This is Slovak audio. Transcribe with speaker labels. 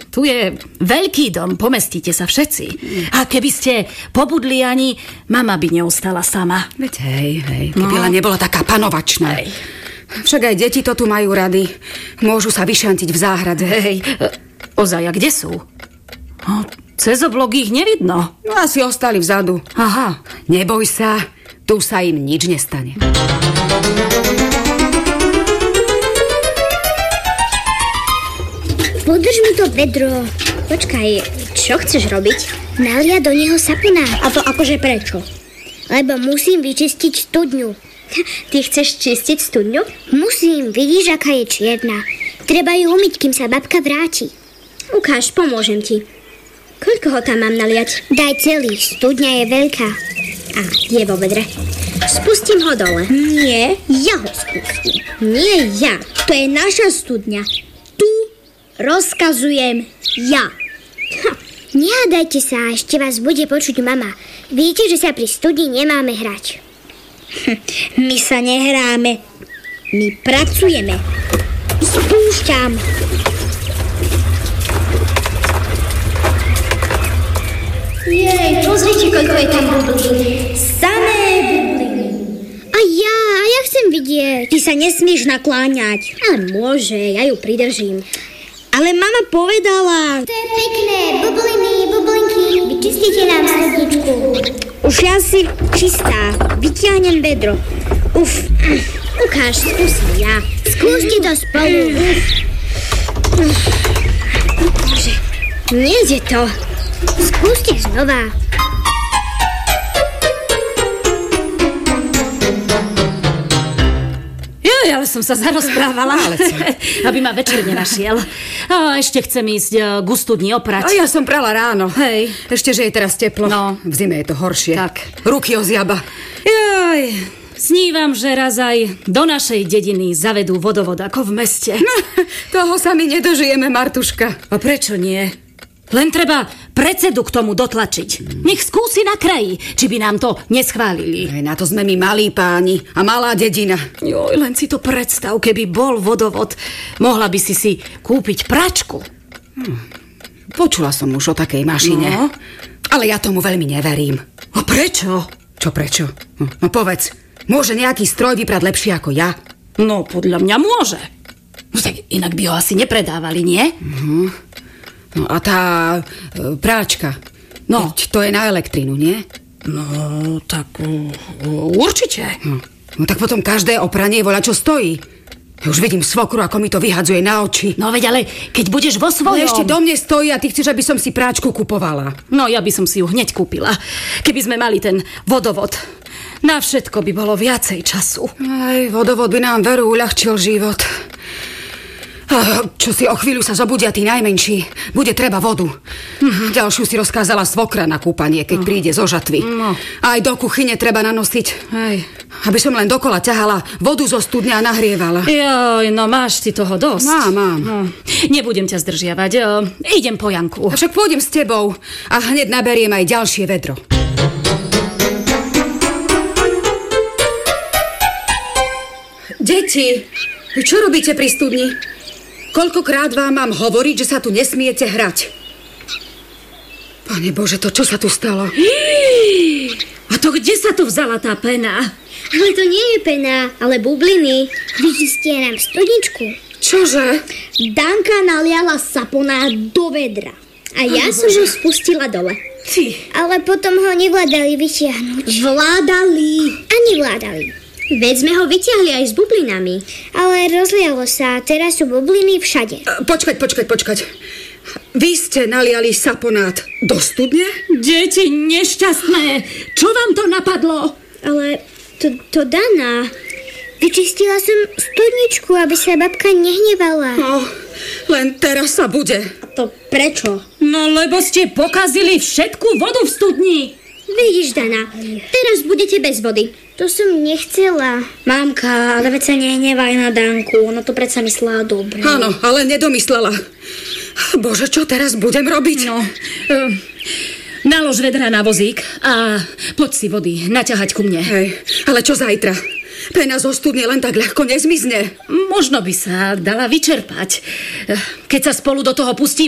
Speaker 1: Tu je veľký dom, pomestíte sa všetci. A keby ste pobudli, ani mama by neostala sama.
Speaker 2: Veď hej, keby len nebola taká panovačná.
Speaker 1: Hej.
Speaker 2: Však aj deti to tu majú rady. Môžu sa vyšantiť v záhrade.
Speaker 1: Hej, ozaj, a kde sú? Cez oblok ich nevidno.
Speaker 2: No asi ostali vzadu.
Speaker 1: Aha.
Speaker 2: Neboj sa, tu sa im nič nestane.
Speaker 3: Podrž mi to vedro. Počkaj, čo chceš robiť? Nalia do neho saponát. A to akože prečo? Lebo musím vyčistiť studňu. Ty chceš čistiť studňu? Musím, vidíš, aká je čierna. Treba ju umyť, kým sa babka vráti. Ukáž, pomôžem ti. Koľko ho tam mám naliať? Daj celý, studňa je veľká. A je vo vedre. Spustím ho dole. Nie, ja ho spustím. Nie ja, to je naša studňa. Tu rozkazujem ja. Nehádajte sa, ešte vás bude počuť mama. Viete, že sa pri studni nemáme hrať. My sa nehráme. My pracujeme. Spúšťam. Jej, pozrite, koľko je tam bublín. Samé bubliny. A ja chcem vidieť. Ty sa nesmieš nakláňať. Ale môže, ja ju pridržím. Ale mama povedala... To je pekné, bubliny, bublinky. Vyčistite nám studničku. Už ja si čistá. Vytiahnem vedro. Ukáž, skúsim ja. Skúste to spolu. Bože, nejde to. Skúste znova.
Speaker 1: Ale som sa zarozprávala, aby ma večer nenašiel. A ešte chcem ísť k studni oprať.
Speaker 2: A ja som prala ráno.
Speaker 1: Hej.
Speaker 2: Ešte, že je teraz teplo.
Speaker 1: No.
Speaker 2: V zime je to horšie.
Speaker 1: Tak.
Speaker 2: Ruky ozjaba.
Speaker 1: Jaj, snívam, že raz aj do našej dediny zavedú vodovod ako v meste.
Speaker 2: Toho sa my nedožijeme, Martuška.
Speaker 1: A prečo nie? Len treba predsedu k tomu dotlačiť. Nech skúsi na kraji, či by nám to neschválili.
Speaker 2: Aj na to sme my malí páni a malá dedina.
Speaker 1: Joj, len si to predstav, keby bol vodovod. Mohla by si kúpiť pračku.
Speaker 2: Počula som už o takej mašine.
Speaker 1: No.
Speaker 2: Ale ja tomu veľmi neverím.
Speaker 1: A prečo?
Speaker 2: Čo prečo? No povedz, môže nejaký stroj vyprať lepšie ako ja?
Speaker 1: No, podľa mňa môže. No tak inak by ho asi nepredávali, nie?
Speaker 2: No a tá práčka,
Speaker 1: no
Speaker 2: to je na elektrínu, nie?
Speaker 1: No, tak určite.
Speaker 2: No tak potom každé opranie voľa čo stojí. Ja už vidím svokru, ako mi to vyhadzuje na oči.
Speaker 1: No veď, ale keď budeš vo svojom...
Speaker 2: No ešte do mne stojí a ty chceš, aby som si práčku kupovala.
Speaker 1: No ja by som si ju hneď kúpila, keby sme mali ten vodovod. Na všetko by bolo viacej času.
Speaker 2: Aj vodovod by nám veru uľahčil život. Čo si o chvíľu sa zobudia tí najmenší. Bude treba vodu. Ďalšiu si rozkázala svokra na kúpanie, keď príde zo žatvy. Aj do kuchyne treba nanosiť.
Speaker 1: Hej.
Speaker 2: Aby som len dokola ťahala vodu zo studne a nahrievala.
Speaker 1: Joj, no máš si toho dosť.
Speaker 2: Mám.
Speaker 1: No, nebudem ťa zdržiavať. Idem po Janku.
Speaker 2: A však pôjdem s tebou a hneď naberiem aj ďalšie vedro. Deti, čo robíte pri studni? Koľkokrát vám mám hovoriť, že sa tu nesmiete hrať? Pane Bože, to čo sa tu stalo?
Speaker 1: A to kde sa tu vzala tá pena?
Speaker 3: Ale to nie je pena, ale bubliny. Vyčistia nám studničku.
Speaker 2: Čože?
Speaker 3: Danka naliala saponát do vedra. A ja som ho spustila dole.
Speaker 1: Ty.
Speaker 3: Ale potom ho nevládali vytiahnuť. Nevládali. Veď sme ho vytiahli aj s bublinami. Ale rozlialo sa a teraz sú bubliny všade.
Speaker 2: Počkať. Vy ste naliali saponát do studne?
Speaker 1: Deti nešťastné, čo vám to napadlo?
Speaker 3: Ale to Dana. Vyčistila som studničku, aby sa babka nehnevala.
Speaker 2: No, len teraz sa bude.
Speaker 3: A to prečo?
Speaker 1: No, lebo ste pokazili všetku vodu v studni.
Speaker 3: Vidíš, Dana, teraz budete bez vody. To som nechcela. Mámka, ale veď sa nehnevaj na Danku. Ono to predsa myslela dobre.
Speaker 2: Áno, ale nedomyslela. Bože, čo teraz budem robiť?
Speaker 1: No, nalož vedra na vozík a poď si vody naťahať ku mne.
Speaker 2: Hej, ale čo zajtra? Pena zo studne len tak ľahko nezmizne.
Speaker 1: Možno by sa dala vyčerpať. Keď sa spolu do toho pustí